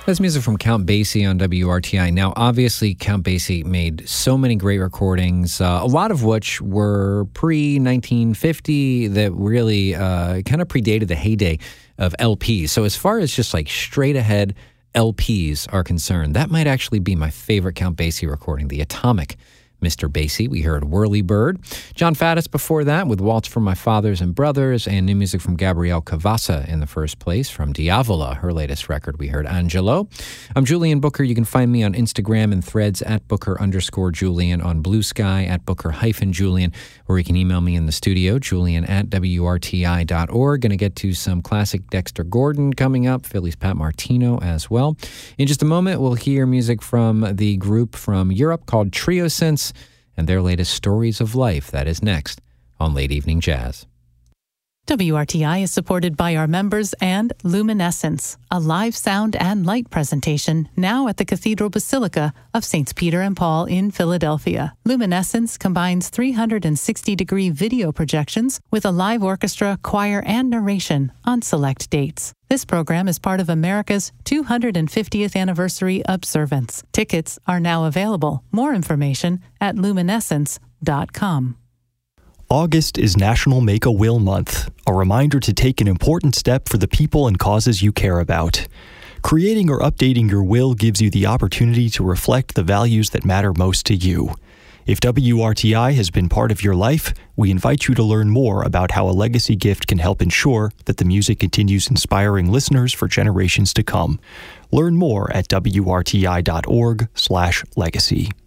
That's music from Count Basie on WRTI. Now, obviously, Count Basie made so many great recordings, a lot of which were pre-1950 that really kind of predated the heyday of LPs. So as far as just like straight ahead LPs are concerned, that might actually be my favorite Count Basie recording, the Atomic Mr. Basie. We heard Whirly Bird. John Faddis before that with Waltz from My Fathers and Brothers, and new music from Gabrielle Cavassa in the first place. From Diavola, her latest record, we heard Angelo. I'm Julian Booker. You can find me on Instagram and Threads at Booker_Julian, on Blue Sky at Booker-Julian, or you can email me in the studio, Julian at WRTI.org. Going to get to some classic Dexter Gordon coming up, Philly's Pat Martino as well. In just a moment, we'll hear music from the group from Europe called Triosense and their latest Stories of Life. That is next on Late Evening Jazz. WRTI is supported by our members and Luminescence, a live sound and light presentation now at the Cathedral Basilica of Saints Peter and Paul in Philadelphia. Luminescence combines 360-degree video projections with a live orchestra, choir, and narration on select dates. This program is part of America's 250th anniversary observance. Tickets are now available. More information at luminescence.com. August is National Make-A-Will Month, a reminder to take an important step for the people and causes you care about. Creating or updating your will gives you the opportunity to reflect the values that matter most to you. If WRTI has been part of your life, we invite you to learn more about how a legacy gift can help ensure that the music continues inspiring listeners for generations to come. Learn more at WRTI.org/legacy.